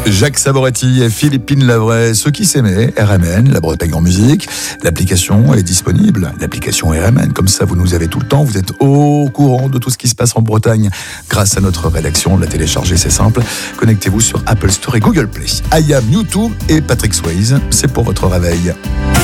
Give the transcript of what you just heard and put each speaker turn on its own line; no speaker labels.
Jacques Savoretti et Philippine Lavray, ceux qui s'aimaient, RMN, la Bretagne en musique. L'application est disponible, l'application RMN. Comme ça, vous nous avez tout le temps, vous êtes au courant de tout ce qui se passe en Bretagne grâce à notre rédaction. La télécharger, c'est simple. Connectez-vous sur Apple Store et Google Play. I am YouTube et Patrick Swayze, c'est pour votre réveil.